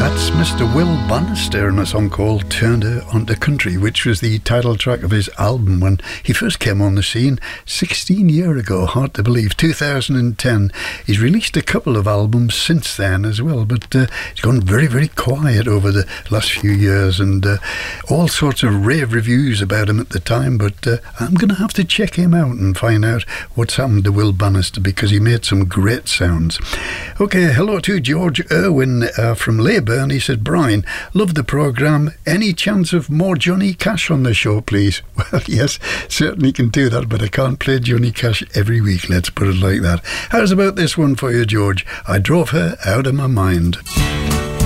That's Mr. Will Bannister and a song called Turned Her Onto Country, which was the title track of his album when he first came on the scene 16 years ago. Hard to believe. 2010. He's released a couple of albums since then as well, but he's gone very, very quiet over the last few years, and all sorts of rave reviews about him at the time, but I'm going to have to check him out and find out what's happened to Will Bannister, because he made some great sounds. Okay, hello to George Irwin from Leyburn. He said, Brian, love the programme. Any chance of more Johnny Cash on the show, please? Well, yes, certainly can do that, but I can't play Johnny Cash every week, let's put it like that. How's about this one for you, George? I drove her out of my mind.